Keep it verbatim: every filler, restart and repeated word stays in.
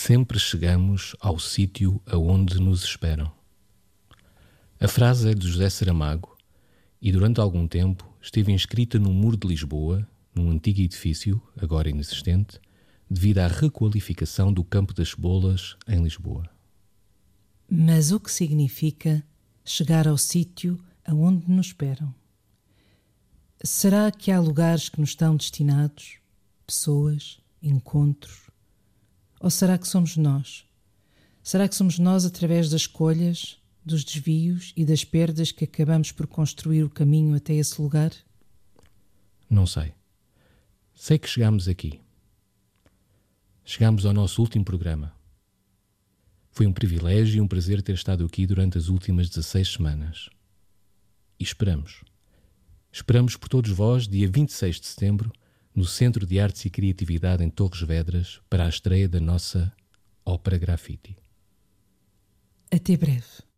Sempre chegamos ao sítio aonde nos esperam. A frase é de José Saramago e durante algum tempo esteve inscrita no muro de Lisboa, num antigo edifício, agora inexistente, devido à requalificação do Campo das Cebolas em Lisboa. Mas o que significa chegar ao sítio aonde nos esperam? Será que há lugares que nos estão destinados? Pessoas? Encontros? Ou será que somos nós? Será que somos nós através das escolhas, dos desvios e das perdas que acabamos por construir o caminho até esse lugar? Não sei. Sei que chegámos aqui. Chegámos ao nosso último programa. Foi um privilégio e um prazer ter estado aqui durante as últimas dezasseis semanas. E esperamos. Esperamos por todos vós, dia vinte e seis de setembro, no Centro de Artes e Criatividade em Torres Vedras, para a estreia da nossa Ópera Graffiti. Até breve.